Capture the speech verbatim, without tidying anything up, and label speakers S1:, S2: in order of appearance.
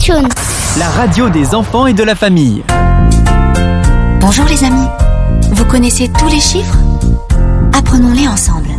S1: Pitchoun,
S2: la radio des enfants et de la famille.
S3: Bonjour les amis, vous connaissez tous les chiffres? Apprenons-les ensemble.